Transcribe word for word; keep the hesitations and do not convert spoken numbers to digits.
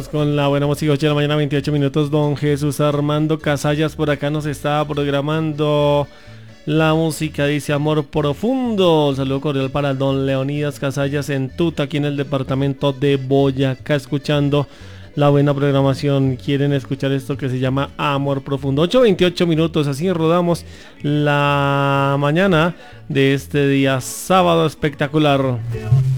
Vamos con la buena música, ocho de la mañana, veintiocho minutos. Don Jesús Armando Casallas por acá nos está programando la música, dice Amor Profundo. Saludo cordial para don Leonidas Casallas en Tuta, aquí en el departamento de Boyacá, escuchando la buena programación. Quieren escuchar esto que se llama Amor Profundo. Ocho veintiocho minutos, así rodamos la mañana de este día sábado espectacular.